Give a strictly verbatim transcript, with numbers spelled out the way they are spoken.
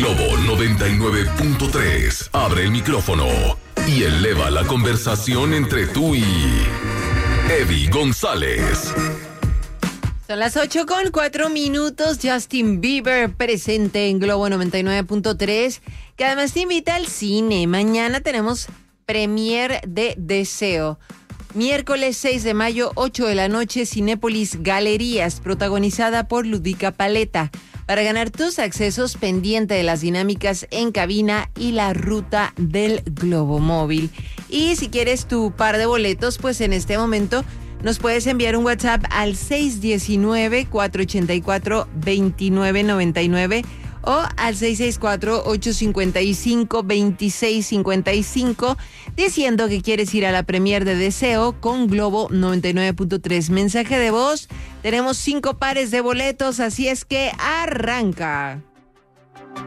Globo noventa y nueve punto tres. Abre el micrófono y eleva la conversación entre tú y Eddie González. Son las ocho con cuatro minutos. Justin Bieber presente en Globo noventa y nueve punto tres, que además te invita al cine. Mañana tenemos premier de Deseo. Miércoles seis de mayo, ocho de la noche, Cinépolis Galerías, protagonizada por Ludica Paleta. Para ganar tus accesos, pendiente de las dinámicas en cabina y la ruta del Globo Móvil. Y si quieres tu par de boletos, pues en este momento nos puedes enviar un WhatsApp al seis uno nueve, cuatro ocho cuatro, dos nueve nueve nueve o al seis seis cuatro, ocho cinco cinco, dos seis cinco cinco diciendo que quieres ir a la premier de Deseo con Globo noventa y nueve punto tres. Mensaje de voz, tenemos cinco pares de boletos, así es que arranca.